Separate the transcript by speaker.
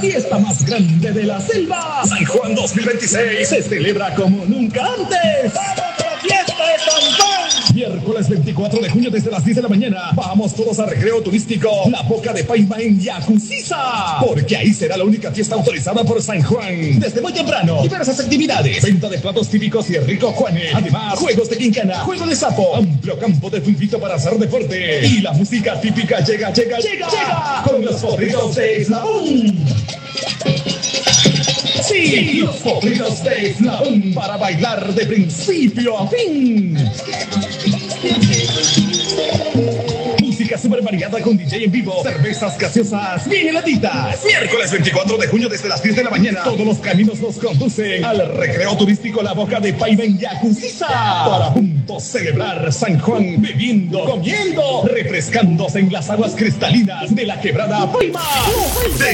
Speaker 1: fiesta más grande de la selva. San Juan 2026 se celebra como nunca antes. ¡Vamos a la fiesta de San Juan! Miércoles 24 de junio desde las 10 de la mañana. Vamos todos a Recreo Turístico La Boca de Paima en Yacuziza, porque ahí será la única fiesta autorizada por San Juan. Desde muy temprano, diversas actividades, venta de platos típicos y rico Juane. Además, juegos de quincana, juego de sapo, amplio campo de fulbito para hacer deporte. Y la música típica llega con los potritos de Eslabón. Sí, los potritos de Eslabón para bailar de principio a fin. Música super variada con DJ en vivo, cervezas gaseosas bien heladitas. Miércoles 24 de junio desde las 10 de la mañana. Todos los caminos nos conducen al Recreo Turístico La Boca de Paima en Yacuziza, para juntos celebrar San Juan, bebiendo, comiendo, refrescándose en las aguas cristalinas de la quebrada Paima.